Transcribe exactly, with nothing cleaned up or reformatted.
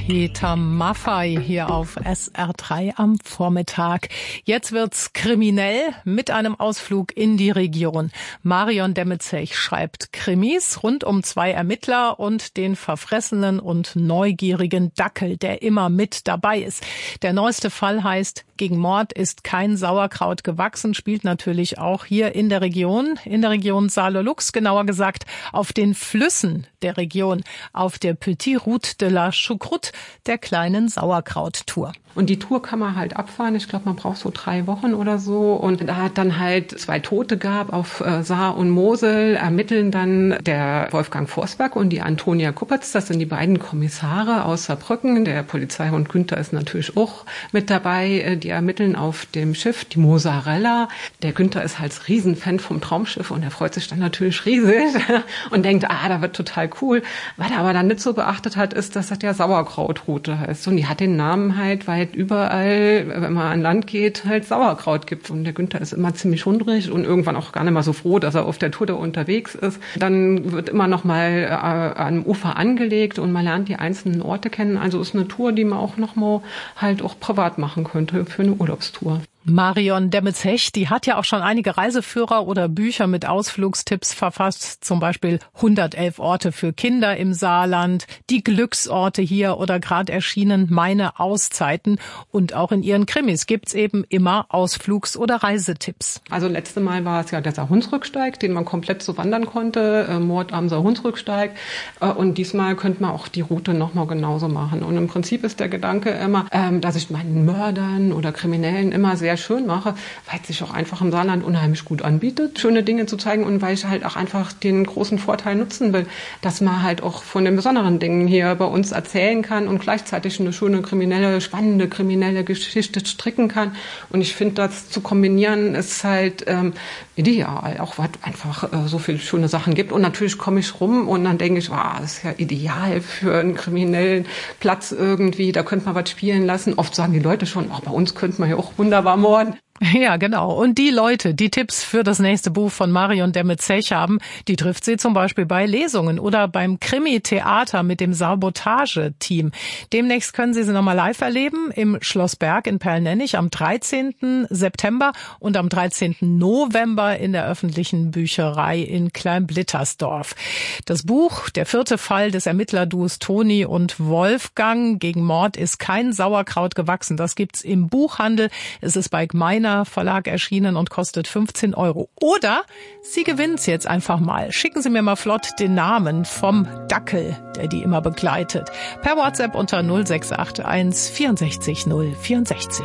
Peter Maffay hier auf S R drei am Vormittag. Jetzt wird's kriminell mit einem Ausflug in die Region. Marion Demmezech schreibt Krimis rund um zwei Ermittler und den verfressenen und neugierigen Dackel, der immer mit dabei ist. Der neueste Fall heißt Gegen Mord ist kein Sauerkraut gewachsen, spielt natürlich auch hier in der Region, in der Region Saarlouis, genauer gesagt auf den Flüssen der Region, auf der Petite Route de la Choucroute, der kleinen Sauerkraut-Tour. Und die Tour kann man halt abfahren. Ich glaube, man braucht so drei Wochen oder so. Und da hat dann halt zwei Tote gab auf äh, Saar und Mosel, ermitteln dann der Wolfgang Forsberg und die Antonia Kuppertz. Das sind die beiden Kommissare aus Saarbrücken. Der Polizeihund Günther ist natürlich auch mit dabei. Die ermitteln auf dem Schiff, die Mosarella. Der Günther ist halt Riesenfan vom Traumschiff und er freut sich dann natürlich riesig und denkt, ah, da wird total cool. Was er aber dann nicht so beachtet hat, ist, dass das ja Sauerkrautroute heißt. Und die hat den Namen halt, weil überall, wenn man an Land geht, halt Sauerkraut gibt. Und der Günther ist immer ziemlich hungrig und irgendwann auch gar nicht mal so froh, dass er auf der Tour da unterwegs ist. Dann wird immer noch mal äh, am Ufer angelegt und man lernt die einzelnen Orte kennen. Also ist eine Tour, die man auch noch mal halt auch privat machen könnte für eine Urlaubstour. Marion Demmezech, die hat ja auch schon einige Reiseführer oder Bücher mit Ausflugstipps verfasst, zum Beispiel hundertelf Orte für Kinder im Saarland, die Glücksorte hier oder gerade erschienen Meine Auszeiten. Und auch in ihren Krimis gibt's eben immer Ausflugs- oder Reisetipps. Also letzte Mal war es ja der Saarhunsrücksteig, den man komplett so wandern konnte, äh, Mord am Saarhunsrücksteig. Äh, und diesmal könnte man auch die Route nochmal genauso machen. Und im Prinzip ist der Gedanke immer, ähm, dass ich meinen Mördern oder Kriminellen immer sehr schön mache, weil es sich auch einfach im Saarland unheimlich gut anbietet, schöne Dinge zu zeigen und weil ich halt auch einfach den großen Vorteil nutzen will, dass man halt auch von den besonderen Dingen hier bei uns erzählen kann und gleichzeitig eine schöne kriminelle, spannende kriminelle Geschichte stricken kann. Und ich finde, das zu kombinieren ist halt ähm, ideal, auch weil es einfach äh, so viele schöne Sachen gibt. Und natürlich komme ich rum und dann denke ich, wow, das ist ja ideal für einen kriminellen Platz irgendwie, da könnte man was spielen lassen. Oft sagen die Leute schon, oh, bei uns könnte man ja auch wunderbar morden. Ja, genau. Und die Leute, die Tipps für das nächste Buch von Marion Demmezech haben, die trifft sie zum Beispiel bei Lesungen oder beim Krimi-Theater mit dem Sabotage-Team. Demnächst können Sie sie nochmal live erleben im Schloss Berg in Perlnennich am dreizehnten September und am dreizehnten November in der öffentlichen Bücherei in Kleinblittersdorf. Das Buch, der vierte Fall des Ermittlerduos Toni und Wolfgang, Gegen Mord ist kein Sauerkraut gewachsen. Das gibt's im Buchhandel. Es ist bei Gmeiner Verlag erschienen und kostet fünfzehn Euro. Oder Sie gewinnen es jetzt einfach mal. Schicken Sie mir mal flott den Namen vom Dackel, der die immer begleitet. Per WhatsApp unter null sechs acht eins vierundsechzig null vierundsechzig.